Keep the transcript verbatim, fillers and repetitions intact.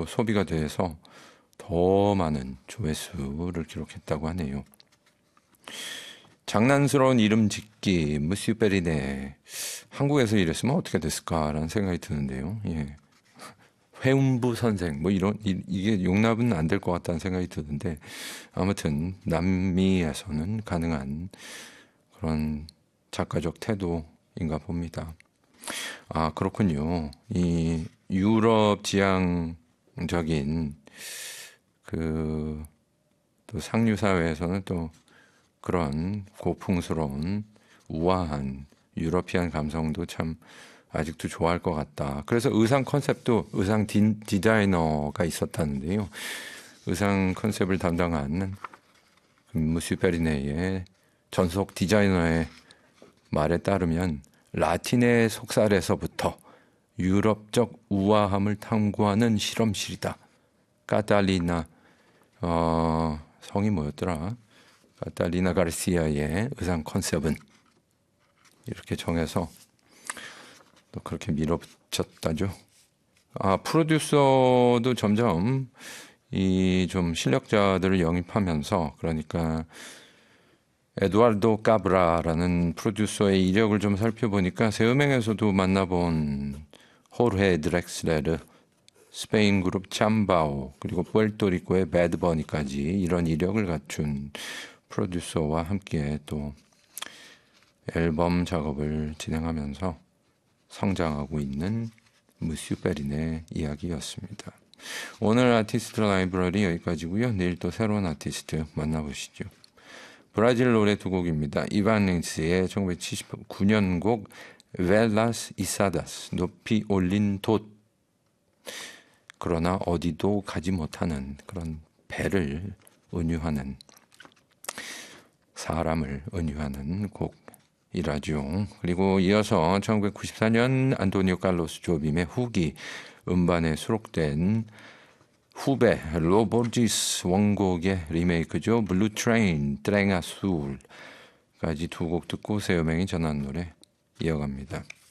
소비가 돼서 더 많은 조회수를 기록했다고 하네요. 장난스러운 이름 짓기, 무스 베리네. 한국에서 이랬으면 어떻게 됐을까라는 생각이 드는데요. 예. 회음부 선생, 뭐 이런, 이, 이게 용납은 안 될 것 같다는 생각이 드는데, 아무튼 남미에서는 가능한 그런 작가적 태도인가 봅니다. 아, 그렇군요. 이 유럽 지향적인 그 또 상류 사회에서는 또 그런 고풍스러운 우아한 유러피안 감성도 참 아직도 좋아할 것 같다. 그래서 의상 컨셉도 의상 디, 디자이너가 있었다는데요. 의상 컨셉을 담당한 무스 베리네의 전속 디자이너의 말에 따르면 라틴의 속살에서부터 유럽적 우아함을 탐구하는 실험실이다. 카탈리나 어, 성이 뭐였더라? 카탈리나 가르시아의 의상 컨셉은 이렇게 정해서 또 그렇게 밀어붙였다죠. 아, 프로듀서도 점점 이 좀 실력자들을 영입하면서, 그러니까 에두아르도 까브라라는 프로듀서의 이력을 좀 살펴보니까 새음행에서도 만나본 호르헤 드렉슬레르, 스페인 그룹 참바오, 그리고 puerto리코의 배드버니까지 이런 이력을 갖춘 프로듀서와 함께 또 앨범 작업을 진행하면서 성장하고 있는 무스 베리네 이야기였습니다. 오늘 아티스트 라이브러리 여기까지고요. 내일 또 새로운 아티스트 만나보시죠. 브라질 노래 두 곡입니다. 이반린스의 천구백칠십구 년 곡 벨라스 이사다스, 높이 올린 돛. 그러나 어디도 가지 못하는 그런 배를 은유하는, 사람을 은유하는 곡이라죠. 그리고 이어서 천구백구십사 년 안토니오 칼로스 조빔의 후기 음반에 수록된 후배 로보지스 원곡의 리메이크죠. 블루 트레인, 트랭 아술까지 두 곡 듣고 새 음행이 전한 노래 이어갑니다.